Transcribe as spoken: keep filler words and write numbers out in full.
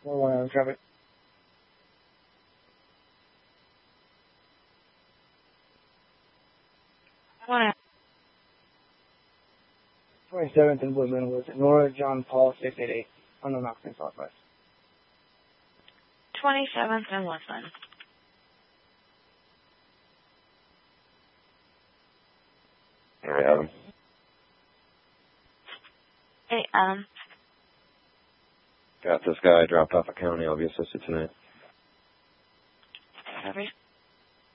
one one Adam traffic. One. twenty-seventh and Woodland was Nora John Paul six eight eight. On the Knoxville Southwest. twenty-seventh and Woodland. All right, Adam. Hey, Adam. Got this guy dropped off at county. I'll be assisted tonight. Every